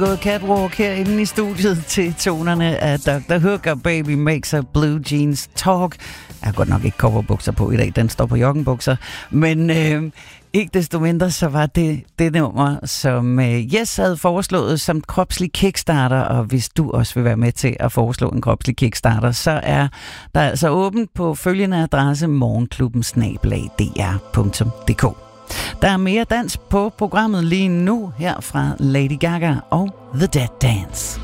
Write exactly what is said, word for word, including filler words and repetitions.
Gået catwalk herinde i studiet til tonerne af doktor Hook og Baby Makes a Blue Jeans Talk. Jeg har godt nok ikke coverbukser på i dag, den står på joggenbukser. Men øh, ikke desto mindre, så var det det nummer, som øh, Yes havde foreslået som kropslig kickstarter. Og hvis du også vil være med til at foreslå en kropslig kickstarter, så er der altså åbent på følgende adresse morgenklubben snabel-a d r punktum d k. Der er mere dans på programmet lige nu her fra Lady Gaga og The Dead Dance.